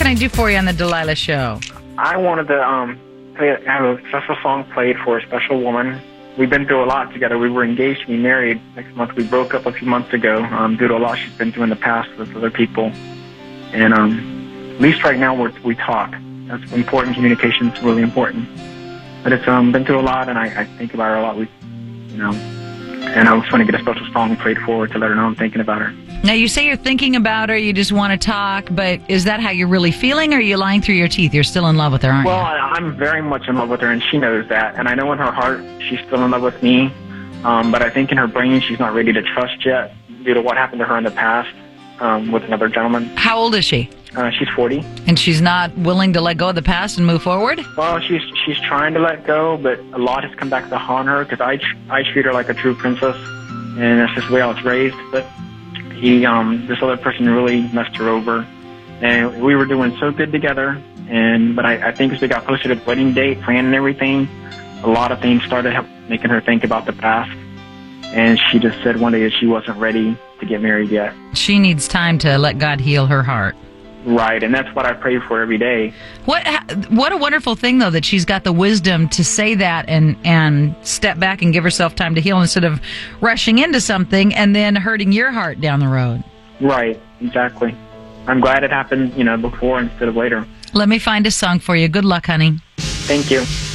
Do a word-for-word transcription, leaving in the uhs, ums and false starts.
I do for you on the Delilah Show? I wanted to um, play, have a special song played for a special woman. We've been through a lot together. We were engaged to be married next month. We broke up a few months ago um, due to a lot she's been through in the past with other people. And um, at least right now we're, we talk. That's important. Communication is really important. But it's um, been through a lot, and I, I think about her a lot. We, you know, and I just want to get a special song played for her to let her know I'm thinking about her. Now, you say you're thinking about her, you just want to talk, but is that how you're really feeling, or are you lying through your teeth? You're still in love with her, aren't well, you? Well, I'm very much in love with her, and she knows that. And I know in her heart she's still in love with me. Um, but I think in her brain she's not ready to trust yet due to what happened to her in the past um, with another gentleman. How old is she? Uh, she's forty. And she's not willing to let go of the past and move forward? Well, she's she's trying to let go, but a lot has come back to haunt her because I, tr- I treat her like a true princess, and that's just the way I was raised. But he, um, this other person really messed her over, and we were doing so good together. And but I, I think as we got closer to the wedding date, planning everything, a lot of things started help, making her think about the past. And she just said one day that she wasn't ready to get married yet. She needs time to let God heal her heart. Right, and that's what I pray for every day. What what a wonderful thing, though, that she's got the wisdom to say that and, and step back and give herself time to heal instead of rushing into something and then hurting your heart down the road. Right, exactly. I'm glad it happened, you know, before instead of later. Let me find a song for you. Good luck, honey. Thank you.